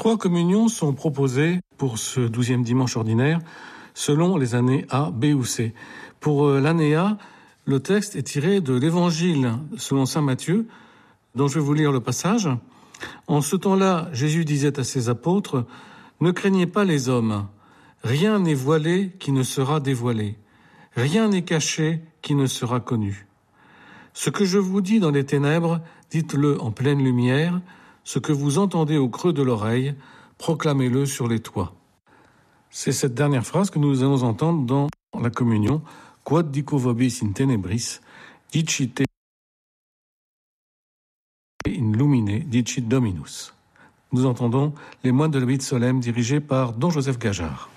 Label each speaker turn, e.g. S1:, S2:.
S1: 3 communions sont proposées pour ce 12e dimanche ordinaire selon les années A, B ou C. Pour l'année A, le texte est tiré de l'Évangile selon saint Matthieu, dont je vais vous lire le passage. En ce temps-là, Jésus disait à ses apôtres, « Ne craignez pas les hommes, rien n'est voilé qui ne sera dévoilé, rien n'est caché qui ne sera connu. Ce que je vous dis dans les ténèbres, dites-le en pleine lumière, ce que vous entendez au creux de l'oreille, proclamez-le sur les toits. » C'est cette dernière phrase que nous allons entendre dans la communion. Quod dico vobis in tenebris, dicite in lumine, dicit Dominus. Nous entendons les moines de l'abbaye de Solesmes dirigés par don Joseph Gajard.